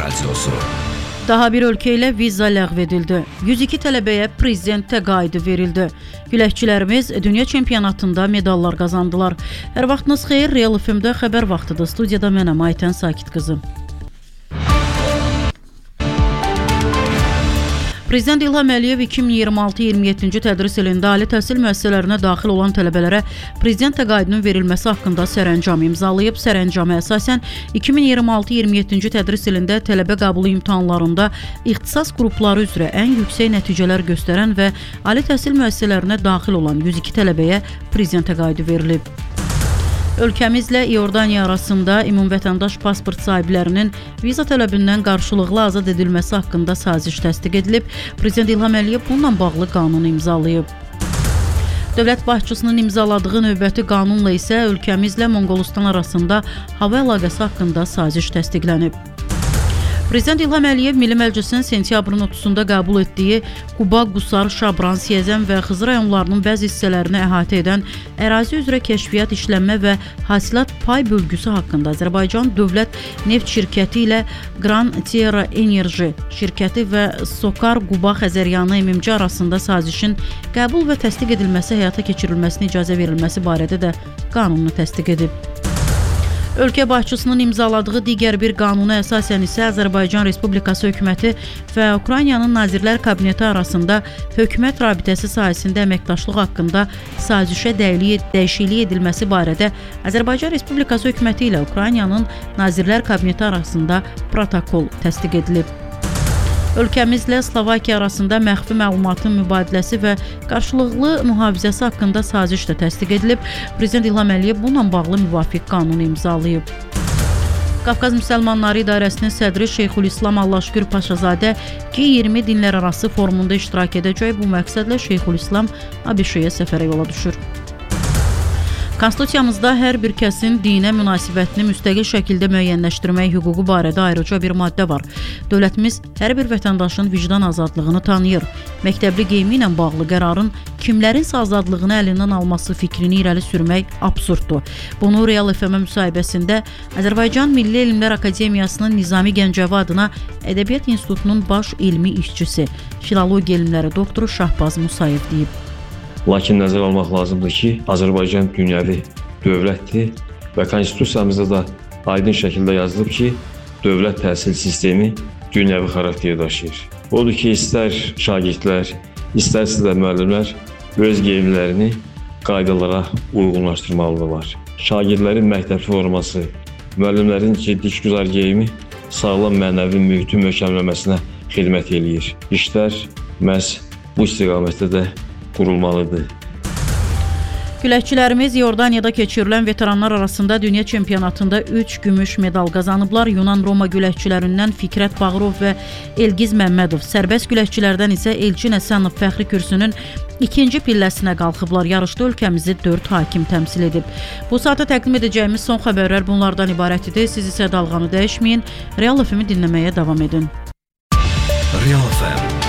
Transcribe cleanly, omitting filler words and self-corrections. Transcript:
Radiosu. Daha bir ölkə ilə viza ləğv edildi. 102 tələbəyə prezident təqaüdü verildi. Güləşçilərimiz dünya çempionatında medallar qazandılar. Hər vaxtınız xeyir, Real FM-də xəbər vaxtıdır. Studiyada mənəm Aytən Sakit qızı. Prezident İlham Əliyev 2026-27-ci tədris ilində ali təhsil müəssisələrinə daxil olan tələbələrə prezident təqaüdünün verilməsi haqqında sərəncam imzalayıb. Sərəncama əsasən 2026-27-ci tədris ilində tələbə qəbulu imtahanlarında ixtisas qrupları üzrə ən yüksək nəticələr göstərən və ali təhsil müəssisələrinə daxil olan 102 tələbəyə prezident təqaüdü verilib. Ölkəmizlə İordaniya arasında ümumvətəndaş pasport sahiblərinin viza tələbindən qarşılıqlı azad edilməsi haqqında saziş təsdiq edilib. Prezident İlham Əliyev bununla bağlı qanunu imzalayıb. Dövlət başçısının imzaladığı növbəti qanunla isə ölkəmizlə Monqolistan arasında hava əlaqəsi haqqında saziş təsdiqlənib. Prezident İlham Əliyev Milli Məclisin sentyabrın 30-da qəbul etdiyi Quba, Qusar, Şabran, Siyəzən və Xızı rayonlarının bəzi hissələrini əhatə edən ərazi üzrə kəşfiyyat, işlənmə və hasilat pay bölgüsü haqqında Azərbaycan Dövlət Neft Şirkəti ilə Gran Tierra Enerji şirkəti və Sokar Quba Xəzəryanı MMC arasında sazişin qəbul və təsdiq edilməsi, həyata keçirilməsinə icazə verilməsi barədə də qanunu təsdiq edib. Ölkə başçısının imzaladığı digər bir qanuna əsasən isə Azərbaycan Respublikası hökuməti və Ukraynanın Nazirlər Kabineti arasında hökumət rabitəsi sahəsində əməkdaşlıq haqqında sazişə dəyişiklik edilməsi barədə Azərbaycan Respublikası hökuməti ilə Ukraynanın Nazirlər Kabineti arasında protokol təsdiq edilib. Ölkəmizlə Slovakiya arasında məxfi məlumatın mübadiləsi və qarşılıqlı mühafizəsi haqqında saziş də təsdiq edilib. Prezident İlham Əliyev bununla bağlı müvafiq qanunu imzalayıb. Qafqaz Müsəlmanları İdarəsinin sədri Şeyxülislam Allahşükür Paşazadə G20 dinlərarası forumunda iştirak edəcək. Bu məqsədlə Şeyxülislam ABŞ-yə səfərə yola düşür. Konstitusiyamızda hər bir kəsin dinə münasibətini müstəqil şəkildə müəyyənləşdirmək hüququ barədə ayrıca bir maddə var. Dövlətimiz hər bir vətəndaşın vicdan azadlığını tanıyır. Məktəbli geyimi ilə bağlı qərarın kimlərinsə azadlığını əlindən alması fikrini irəli sürmək absurddur. Bunu Real FM müsahibəsində Azərbaycan Milli Elmlər Akademiyasının Nizami Gəncəvi adına Ədəbiyyat İnstitutunun baş elmi işçisi, filologiya elmləri doktoru Şahbaz Musayev deyib. Lakin nəzərə almaq lazımdır ki, Azərbaycan dünyəvi dövlətdir və konstitusiyamızda da aydın şəkildə yazılıb ki, dövlət təhsil sistemi dünyəvi xarakteri daşıyır. Odur ki, istər şagirdlər, istərsə də müəllimlər öz geyimlərini qaydalara uyğunlaşdırmalıdırlar. Şagirdlərin məktəb forması, müəllimlərin ciddi işgüzar geyimi sağlam mənəvi mühitin möhkəmləməsinə xidmət eləyir. İşlər məhz bu istiqamətdə də qurulmalıdır. Güləşçilərimiz İordaniyada keçirilən veteranlar arasında dünya çempionatında 3 gümüş medal qazanıblar. Yunan-Roma güləşçilərindən Fikrət Bağırov və Elgiz Məmmədov, sərbəst güləşçilərdən isə Elçin Həsənov fəxri kürsünün ikinci pilləsinə qalxıblar. Yarışda ölkəmizi 4 hakim təmsil edib. Bu saata təqdim edəcəyimiz son xəbərlər bunlardan ibarət idi. Siz isə dalğanı dəyişməyin, Real FM-i dinləməyə davam edin. Real FM